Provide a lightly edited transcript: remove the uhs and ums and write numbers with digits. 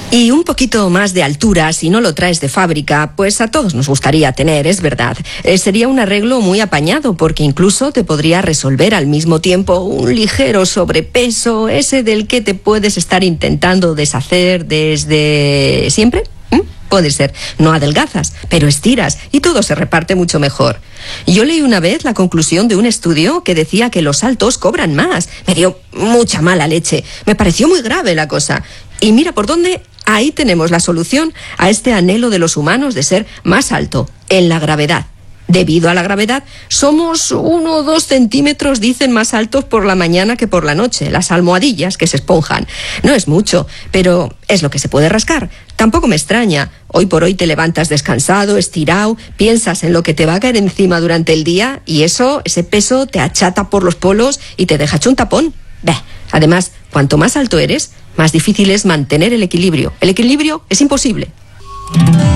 Y un poquito más de altura, si no lo traes de fábrica, pues a todos nos gustaría tener, es verdad. Sería un arreglo muy apañado, porque incluso te podría resolver al mismo tiempo un ligero sobrepeso, ese del que te puedes estar intentando deshacer desde siempre. Puede ser, no adelgazas, pero estiras y todo se reparte mucho mejor. Yo leí una vez la conclusión de un estudio que decía que los altos cobran más. Me dio mucha mala leche, me pareció muy grave la cosa. Y mira por dónde, ahí tenemos la solución a este anhelo de los humanos de ser más alto, en la gravedad. Debido a la gravedad, somos 1 o 2 centímetros, dicen, más altos por la mañana que por la noche. Las almohadillas que se esponjan. No es mucho, pero es lo que se puede rascar. Tampoco me extraña. Hoy por hoy te levantas descansado, estirado, piensas en lo que te va a caer encima durante el día y ese peso te achata por los polos y te deja hecho un tapón. Además, cuanto más alto eres, más difícil es mantener el equilibrio. El equilibrio es imposible.